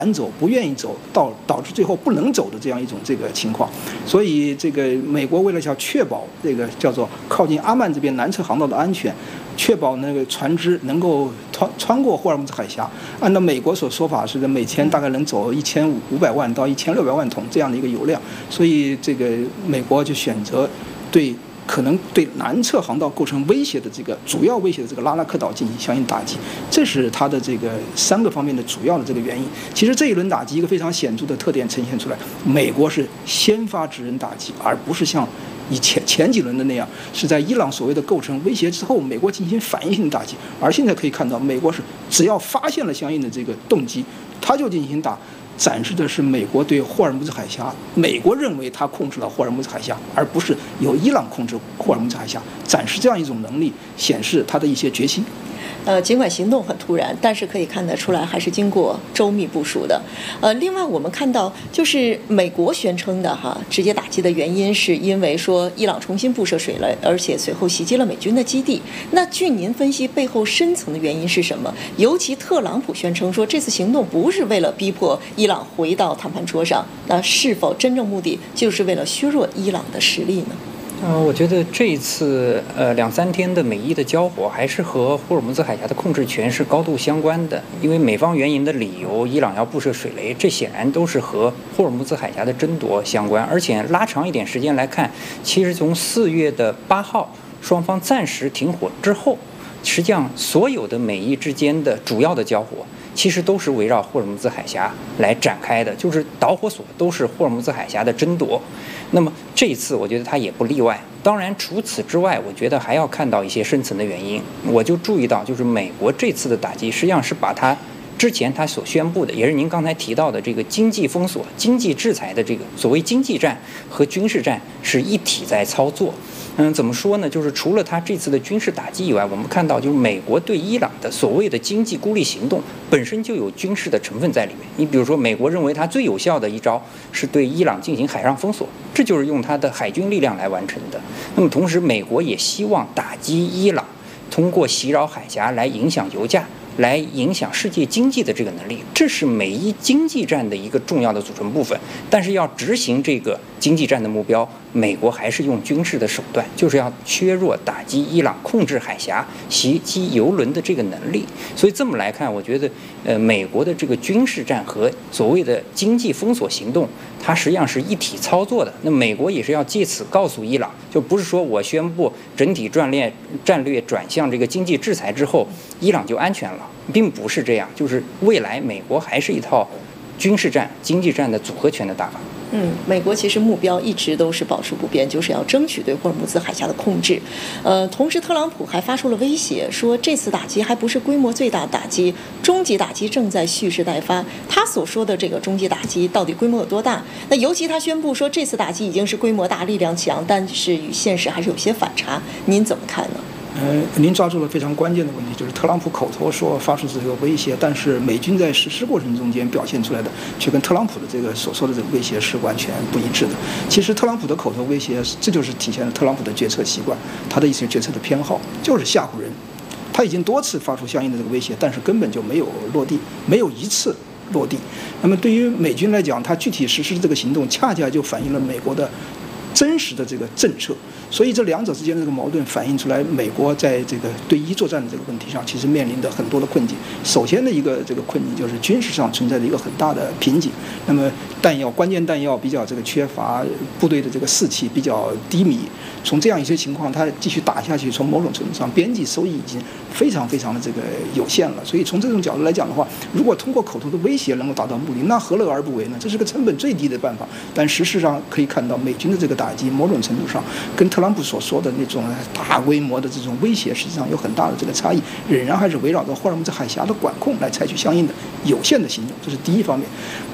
赶走，不愿意走，导致最后不能走的这样一种这个情况。所以这个美国为了要确保这个叫做靠近阿曼这边南侧航道的安全，确保那个船只能够穿过霍尔木兹海峡，按照美国所说法是每天大概能走1500万到1600万桶这样的一个油量，所以这个美国就选择可能对南侧航道构成威胁的这个主要威胁的这个拉拉克岛进行相应打击，这是它的这个3个方面的主要的这个原因。其实这一轮打击一个非常显著的特点呈现出来，美国是先发制人打击，而不是像以前几轮的那样是在伊朗所谓的构成威胁之后，美国进行反应性的打击。而现在可以看到，美国是只要发现了相应的这个动机，它就进行打。展示的是美国对霍尔木兹海峡，美国认为它控制了霍尔木兹海峡，而不是由伊朗控制霍尔木兹海峡，展示这样一种能力，显示它的一些决心。 尽管行动很突然，但是可以看得出来还是经过周密部署的。另外我们看到，就是美国宣称的直接打击的原因是因为说伊朗重新布设水雷，而且随后袭击了美军的基地。那据您分析，背后深层的原因是什么？尤其特朗普宣称说这次行动不是为了逼迫伊朗回到谈判桌上，那是否真正目的就是为了削弱伊朗的实力呢？ 我觉得这一次2-3天的美伊的交火还是和霍尔木兹海峡的控制权是高度相关的，因为美方援引的理由，伊朗要布设水雷，这显然都是和霍尔木兹海峡的争夺相关。而且拉长一点时间来看，其实从4月8号双方暂时停火之后，实际上所有的美伊之间的主要的交火其实都是围绕霍尔木兹海峡来展开的，就是导火索都是霍尔木兹海峡的争夺。那么这一次我觉得它也不例外。当然除此之外，我觉得还要看到一些深层的原因。我就注意到，就是美国这次的打击实际上是把它之前他所宣布的，也是您刚才提到的这个经济封锁、经济制裁的这个所谓经济战和军事战是一体在操作。怎么说呢？就是除了他这次的军事打击以外，我们看到就是美国对伊朗的所谓的经济孤立行动本身就有军事的成分在里面。你比如说，美国认为它最有效的一招是对伊朗进行海上封锁，这就是用它的海军力量来完成的。那么同时，美国也希望打击伊朗，通过袭扰海峡来影响油价，来影响世界经济的这个能力，这是美伊经济战的一个重要的组成部分。但是要执行这个经济战的目标，美国还是用军事的手段，就是要削弱打击伊朗控制海峡、袭击油轮的这个能力。所以这么来看，我觉得美国的这个军事战和所谓的经济封锁行动，它实际上是一体操作的。那美国也是要借此告诉伊朗，就不是说我宣布整体战略转向这个经济制裁之后，伊朗就安全了，并不是这样。就是未来美国还是一套军事战、经济战的组合拳的打法。 美国其实目标一直都是保持不变，就是要争取对霍尔木兹海峡的控制。同时特朗普还发出了威胁，说这次打击还不是规模最大的打击，终极打击正在蓄势待发。他所说的这个终极打击到底规模有多大？那尤其他宣布说这次打击已经是规模大、力量强，但是与现实还是有些反差。您怎么看呢？ 您抓住了非常关键的问题，就是特朗普口头说发出这个威胁，但是美军在实施过程中间表现出来的却跟特朗普的这个所说的这个威胁是完全不一致的。其实特朗普的口头威胁，这就是体现了特朗普的决策习惯，他的一些决策的偏好就是吓唬人。他已经多次发出相应的这个威胁，但是根本就没有落地，没有一次落地。那么对于美军来讲，他具体实施这个行动，恰恰就反映了美国的真实的这个政策。所以这两者之间的这个矛盾反映出来，美国在这个对伊作战的这个问题上，其实面临的很多的困境。首先的一个这个困境就是军事上存在的一个很大的瓶颈。那么关键弹药比较这个缺乏，部队的这个士气比较低迷。从这样一些情况，它继续打下去，从某种程度上，边际收益已经非常非常的这个有限了。所以从这种角度来讲的话，如果通过口头的威胁能够达到目的，那何乐而不为呢？这是个成本最低的办法。但事实上可以看到，美军的这个打击，某种程度上跟特朗普所说的那种大规模的这种威胁，实际上有很大的这个差异。仍然还是围绕着霍尔木兹海峡的管控来采取相应的有限的行动，这是第一方面。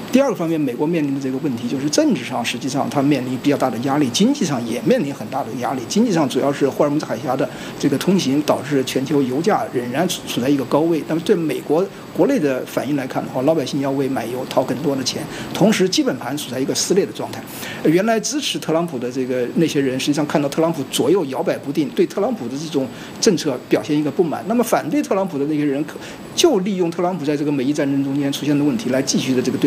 第二个方面，美国面临的这个问题就是政治上，实际上它面临比较大的压力，经济上也面临很大的压力。经济上主要是霍尔木兹海峡的这个通行导致全球油价仍然处在一个高位。那么对美国国内的反应来看的话，老百姓要为买油掏更多的钱，同时基本盘处在一个撕裂的状态。原来支持特朗普的那些人，实际上看到特朗普左右摇摆不定，对特朗普的这种政策表现一个不满。那么反对特朗普的那些人就利用特朗普在这个美伊战争中间出现的问题来继续的这个对